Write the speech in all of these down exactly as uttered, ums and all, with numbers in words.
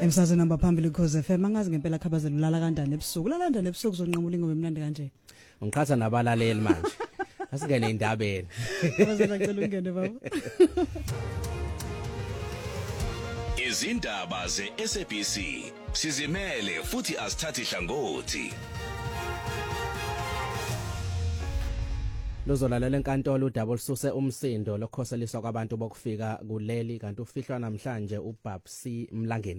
Emsazweni namba phambili Khoze F M angazi ngempela khabazela ulala kanjani ebusuku ulala kanjani ebusuku zonqamula ingoma emnandi kanje Ngiqhatha nabalaleli manje asingene indabeni Khabazela ngicela ungene baba Izindaba ze-S A B C sizimele futhi asithathi hlangothi Lozolalela enkantolo udaba olususe umsindo lokhoseliswa kwabantu bokufika kuleli kanti ufihlwa namhlanje uBabsi Mlangeni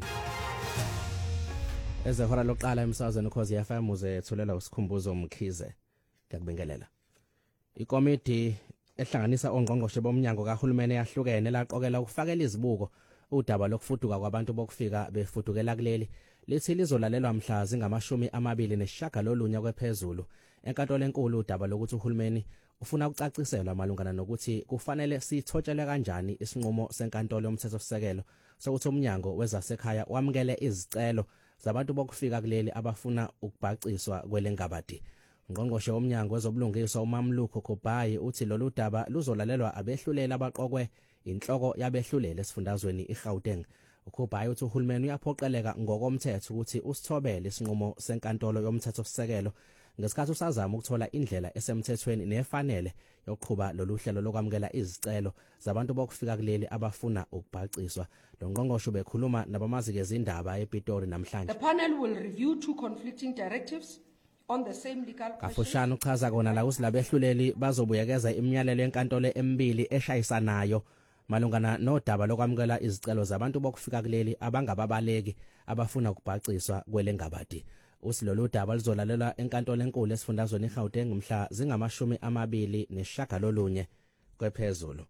Ezehora loqala emsazweni Khoze F M uzethulela usikhumbuzo Mkhize ngiyakubingelela Ikomiti ehlanganisa ongqongqoshe bomnyango kahulumeni yahlukene laqokela ukufakela izibuko udaba lokufuduka kwabantu bokufika befudukela kuleli lithi lizolalelwa mhla zingamashumi amabili nesishagalolunye kwephezulu enkantolo enkulu udaba lokuthi uhulumeni ufuna ukucaciselwa malungana nokuthi kufanele sithotshele kanjani isinqumo senkantolo yomthethosisekelo sokuthi umnyango wezasekhaya wamukele izicelo zabantu bokufika kuleli abafuna ukubhaciswa kwelengabadi Ngqongqoshe womnyango wezobulungiswa uMamlukhu Khobhayi uthi lolu daba luzolalelwa abehlulela abaqokwe inhloko yabehlulele esifundazweni iGauteng uKhobhayi uthi uhulumeni uyaphoqeleka ngokomthetho ukuthi usithobele isinqumo senkantolo yomthethosisekelo ngesikhathi usazama ukuthola indlela esemthethweni nefanele yokuqhuba lolu hlelo lokwamukela izicelo zabantu bokufika kuleli abafuna ukubhaciswa lo ngqongqoshe bekhuluma nabamazike ezindaba ePitori namhlanje The panel will review two conflicting directives on the same legal question. Kafushane uchaza kona la usilabehluleli bazobuyekeza imiyalelo yenkantolo emibili eshayisanayo malungana nodaba lokwamukela izicelo zabantu bokufika kuleli abangababaleki abafuna ukubhaciswa kwelengabadi usilolu daba lizolalela enkantolo enkulu esifundazweni iGauteng mhla zingamashumi amabili nesishagalolunye kwephezulu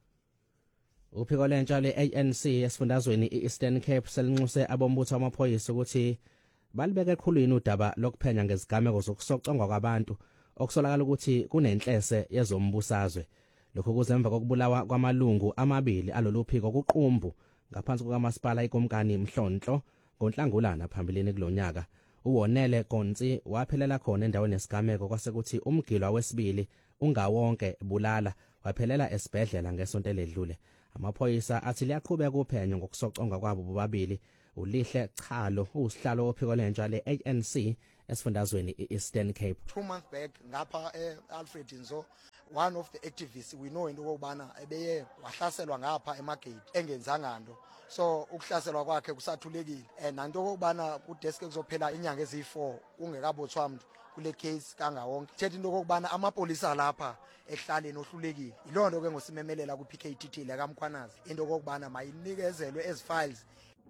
Uphiko lwentsha le-A N C esifundazweni iEastern Cape selinxuse abombutho wamaphoyisa ukuthi balibeke eqhulwini udaba lokuphenya ngezigameko zokusocongwa kwabantu okusolakala ukuthi kunenhlese yezombusazwe lokho kuzemva kokubulawa kwamalungu amabili alolu phiko kuqumbu ngaphansi kukamasipala ikomkani Mhlonhlo ngoNhlangulana phambilini kulonyaka uwonele Konzi waphelela khona endaweni yesigameko kwasekuthi umgilwa wesibili ungawonke bulala waphelela esibhedlela ngesonto ledlule amaphoyisa athi liyaqhubeka uphenyo ngokusoconga kwabo bobabili ulihle Chalo usihlalo ophiko lwentsha le-A N C esifundazweni iEastern Cape two months back ngapha eAlfred Nzo one of the activists we know into okubana ebeye wahlaselwa ngapha emagate engenzanga nto so ukuhlaselwa kwakhe kusathulekile and nanto okubana kudesk kuzophela inyanga ezi-four ungekabothwa umuntu kule case kangawonke thetha into okubana amapolisa lapha ehlaleni ohlulekile ilonto ke ngosimemelela ku P K T T la kaMkhwanazi into okubana mayinikezelwe ezi files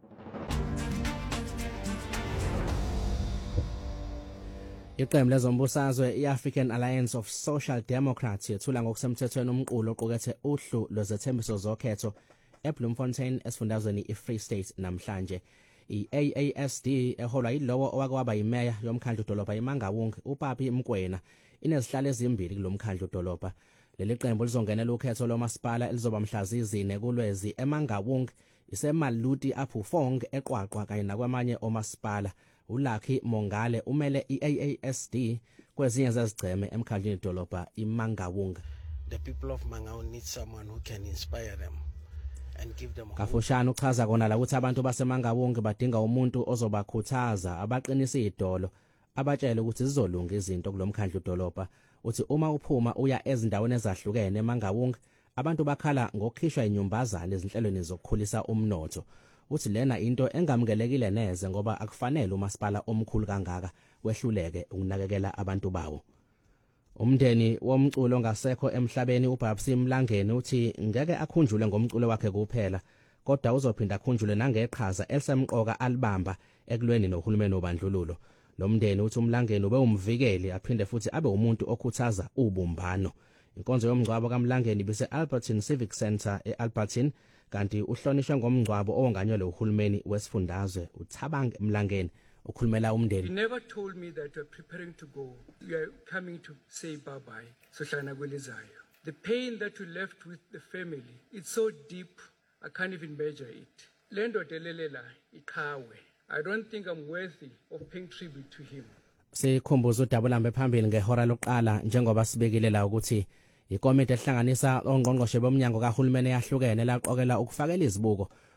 Iqembu lezombusazwe iAfrican Alliance of Social Democrats yethula ngokusemthethweni umqulo oqukethe uhlu lwezethembiso zokhetho eBloemfontein esifundazweni iFree State namhlanje iA A S D eholwa yilowo owakwaba yimeya yomkhandlu dolobha iMangaung uPapi Mkwena inezihlalo ezimbili kulomkhandlu dolobha leli qembu lizongenela ukhetho lomasipala elizoba mhla zine kuLwezi eMangaung iseMaluti Apufong eQwaqwa kanye nakwamanye omasipala uLucky Mongale umele iA A S D kwezinye zezigceme emkhandlini dolobha iMangaung The people of Mangaung need someone who can inspire them and give them hope. Kafushane uchaza kona la ukuthi abantu baseMangaung badinga umuntu ozobakhuthaza abaqinisa idolo abatshele ukuthi zizolunga izinto kulomkhandlu dolobha uthi uma uphuma uya ezindaweni ezahlukene eMangaung abantu bakhala ngokukhishwa inyumbazana ezinhlelweni zokukhulisa umnotho uthi lena into engamkelekile neze ngoba akufanele umasipala omkhulu kangaka wehluleke ukunakekela abantu bawo umndeni womculo ongasekho emhlabeni uBabsi Mlangeni uthi ngeke akhunjule ngomculo wakhe kuphela kodwa uzophinda akhunjule nangeqhaza elisemqoka alibamba ekulweni nohulumeni obandlululo lo mndeni uthi uMlangeni ube umvikeli aphinde futhi abe umuntu okhuthaza ubumbano inkonzo yomngcwabo kaMlangeni bise Albertine Civic Centre eAlbertine kanti uhlonishwe ngomngcwabo owonganyelwe uhulumeni wesifundazwe uThabang Mlangeni ukhulumela umndeni. You never told me that you are preparing to go. You are coming to say bye bye. Sohlana kwelizayo. The pain that you left with the family, it's so deep I can't even measure it. Lendo delelela iqhawe. I don't think I'm worthy of paying tribute to him. Sikhumbuza udaba lambe phambili ngehora lokuqala njengoba sibekile la ukuthi ikomiti ehlanganisa ongqongqoshe bomnyango kahulumeni yahlukene laqokela ukufakela izibuko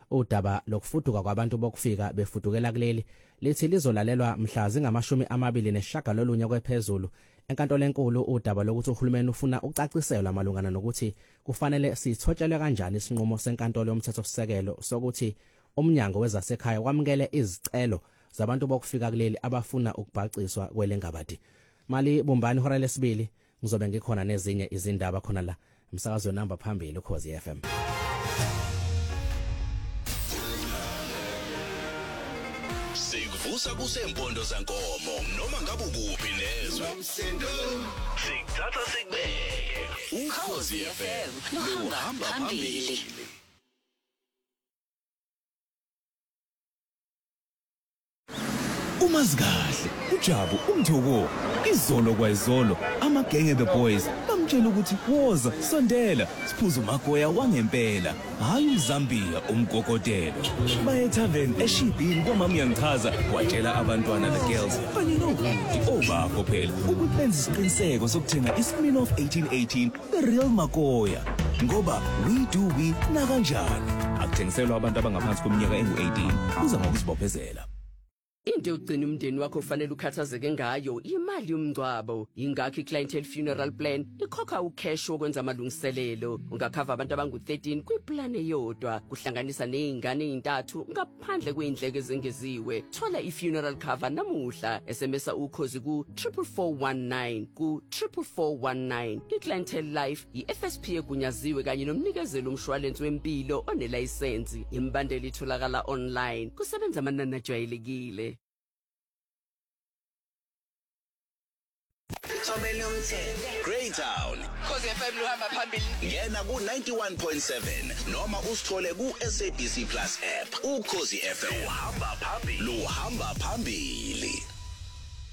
udaba lokufuduka kwabantu bokufika befudukela kuleli lithi lizolalelwa mhla zingamashumi amabili neshagalolunye kwephezulu enkantolo enkulu udaba lokuthi uhulumeni ufuna ucaciselwa malungana nokuthi kufanele sithotshelwe kanjani isinqumo senkantolo yomthethosisekelo sokuthi umnyango wezasekhaya kwamukele izicelo zabantu bokufika kuleli abafuna ukubhaciswa kwelengabadi. Mali bumbani hora lesibili ngizobe ngikhona nezinye izindaba khona la umsakazo namba phambili ukhozi F M. Sikuvusa kusempondo zankomo noma ngabe ukuphi nezwe. Sikuthatha sikubeke ukhozi F M luhamba phambili. Umazikahle uJabu umthoko izolo kwayizolo amagenge the boys bamtshela ukuthi woza sondela siphuza umagoya wangempela hayi uZambia umgogotelo baye tavern eshibhini kwamama yangichaza watshela abantwana the girls kanye nokuthi obakho phela ukuthi benze isiqiniseko sokuthenga iSmirnoff eighteen eighteen the real magoya ngoba we do we na kanjani akuthengiselwa abantu abangaphansi kweminyaka engu eighteen uza ngokuzibophezela. Into yokugcina umndeni wakho ufanele ukhathazeke ngayo imali yomngcwabo. Ingakho iClientele Funeral Plan ikhokha ucash wokwenza amalungiselelo. Ungakhava abantu abangu thirteen kwiplan eyodwa kuhlanganisa nezingane ezintathu ngaphandle kweindleko ezengeziwe. Thola ifuneral cover namuhla S M S ukhozi ku four four one nine ku four four one nine. iClientele Life iF S P egunyaziwe kanye nomnikezelo umshwalense wempilo onelicense. Imbandeli itholakala online. Kusebenza amanani ajwayelekile. Greytown Khosi F M luhamba phambili. ngena ku ninety-one point seven noma usithole ku S A B C Plus app. Ukhozi F M luhamba phambili luhamba phambili.